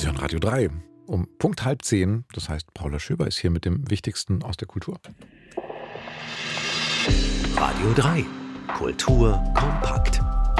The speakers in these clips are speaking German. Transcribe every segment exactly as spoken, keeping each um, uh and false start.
Sie hören Radio drei um Punkt halb zehn. Das heißt, Paula Schöber ist hier mit dem Wichtigsten aus der Kultur. Radio drei. Kultur kompakt.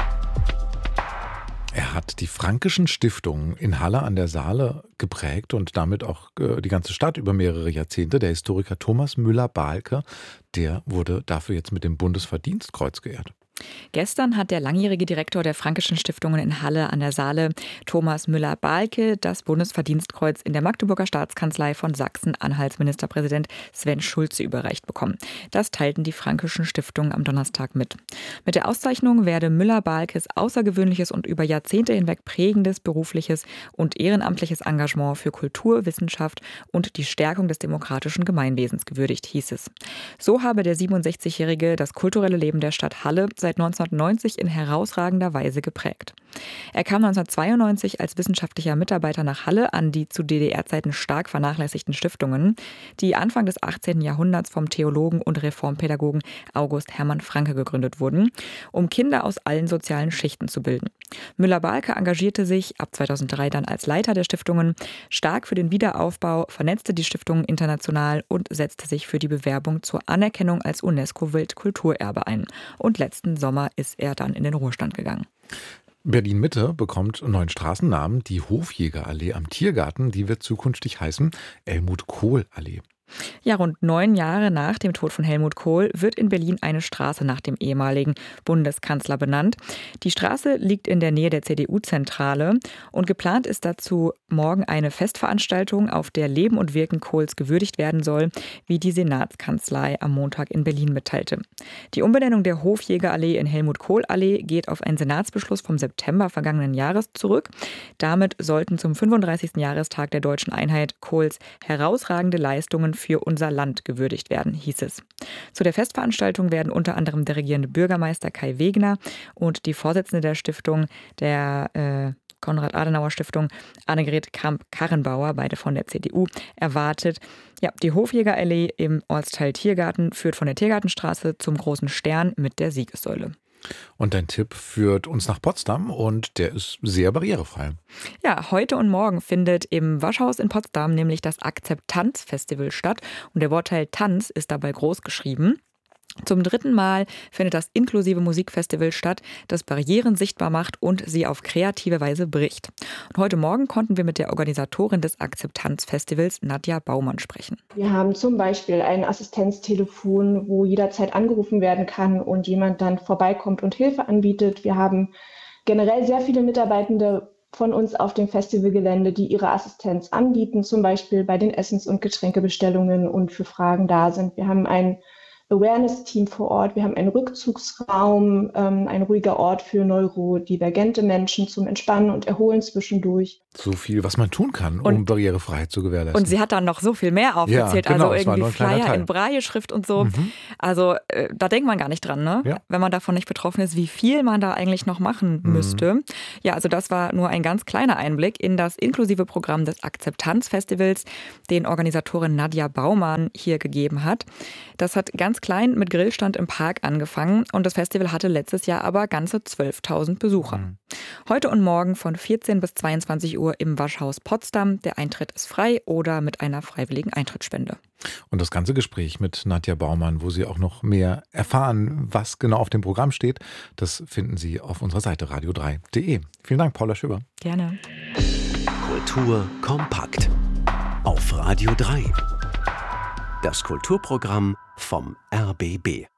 Er hat die Frankischen Stiftungen in Halle an der Saale geprägt und damit auch äh, die ganze Stadt über mehrere Jahrzehnte. Der Historiker Thomas Müller-Balke, der wurde dafür jetzt mit dem Bundesverdienstkreuz geehrt. Gestern hat der langjährige Direktor der Frankischen Stiftungen in Halle an der Saale, Thomas Müller-Balke, das Bundesverdienstkreuz in der Magdeburger Staatskanzlei von Sachsen-Anhalts-Ministerpräsident Sven Schulze überreicht bekommen. Das teilten die Frankischen Stiftungen am Donnerstag mit. Mit der Auszeichnung werde Müller-Balkes außergewöhnliches und über Jahrzehnte hinweg prägendes berufliches und ehrenamtliches Engagement für Kultur, Wissenschaft und die Stärkung des demokratischen Gemeinwesens gewürdigt, hieß es. So habe der siebenundsechzigjährige das kulturelle Leben der Stadt Halle seit neunzehnhundertneunzig in herausragender Weise geprägt. Er kam neunzehnhundertzweiundneunzig als wissenschaftlicher Mitarbeiter nach Halle an die zu D D R-Zeiten stark vernachlässigten Stiftungen, die Anfang des achtzehnten Jahrhunderts vom Theologen und Reformpädagogen August Hermann Francke gegründet wurden, um Kinder aus allen sozialen Schichten zu bilden. Müller-Balke engagierte sich ab zweitausenddrei dann als Leiter der Stiftungen stark für den Wiederaufbau, vernetzte die Stiftungen international und setzte sich für die Bewerbung zur Anerkennung als UNESCO-Weltkulturerbe ein. Und letzten Sommer ist er dann in den Ruhestand gegangen. Berlin-Mitte bekommt einen neuen Straßennamen. Die Hofjägerallee am Tiergarten, die wird zukünftig heißen Helmut-Kohl-Allee. Ja, rund neun Jahre nach dem Tod von Helmut Kohl wird in Berlin eine Straße nach dem ehemaligen Bundeskanzler benannt. Die Straße liegt in der Nähe der C D U-Zentrale und geplant ist dazu morgen eine Festveranstaltung, auf der Leben und Wirken Kohls gewürdigt werden soll, wie die Senatskanzlei am Montag in Berlin mitteilte. Die Umbenennung der Hofjägerallee in Helmut-Kohl-Allee geht auf einen Senatsbeschluss vom September vergangenen Jahres zurück. Damit sollten zum fünfunddreißigsten Jahrestag der deutschen Einheit Kohls herausragende Leistungen für unser Land gewürdigt werden, hieß es. Zu der Festveranstaltung werden unter anderem der regierende Bürgermeister Kai Wegner und die Vorsitzende der Stiftung, der äh, Konrad-Adenauer-Stiftung, Annegret Kramp-Karrenbauer, beide von der C D U, erwartet. Ja, die Hofjägerallee im Ortsteil Tiergarten führt von der Tiergartenstraße zum Großen Stern mit der Siegessäule. Und dein Tipp führt uns nach Potsdam und der ist sehr barrierefrei. Ja, heute und morgen findet im Waschhaus in Potsdam nämlich das Akzeptanz-Festival statt und der Wortteil Tanz ist dabei groß geschrieben. Zum dritten Mal findet das inklusive Musikfestival statt, das Barrieren sichtbar macht und sie auf kreative Weise bricht. Und heute Morgen konnten wir mit der Organisatorin des Akzeptanzfestivals, Nadja Baumann, sprechen. Wir haben zum Beispiel ein Assistenztelefon, wo jederzeit angerufen werden kann und jemand dann vorbeikommt und Hilfe anbietet. Wir haben generell sehr viele Mitarbeitende von uns auf dem Festivalgelände, die ihre Assistenz anbieten, zum Beispiel bei den Essens- und Getränkebestellungen und für Fragen da sind. Wir haben ein Awareness-Team vor Ort. Wir haben einen Rückzugsraum, ähm, ein ruhiger Ort für neurodivergente Menschen zum Entspannen und Erholen zwischendurch. So viel, was man tun kann, um und, Barrierefreiheit zu gewährleisten. Und sie hat dann noch so viel mehr aufgezählt, ja, genau, also irgendwie Flyer Teil. in Brailleschrift und so. Mhm. Also äh, da denkt man gar nicht dran, ne? Ja. Wenn man davon nicht betroffen ist, wie viel man da eigentlich noch machen mhm. müsste. Ja, also das war nur ein ganz kleiner Einblick in das inklusive Programm des Akzeptanzfestivals, den Organisatorin Nadja Baumann hier gegeben hat. Das hat ganz klein mit Grillstand im Park angefangen und das Festival hatte letztes Jahr aber ganze zwölftausend Besucher. Mhm. Heute und morgen von vierzehn bis zweiundzwanzig Uhr im Waschhaus Potsdam. Der Eintritt ist frei oder mit einer freiwilligen Eintrittsspende. Und das ganze Gespräch mit Nadja Baumann, wo Sie auch noch mehr erfahren, was genau auf dem Programm steht, das finden Sie auf unserer Seite radio drei punkt de. Vielen Dank, Paula Schöber. Gerne. Kultur kompakt auf Radio drei. Das Kulturprogramm vom R B B.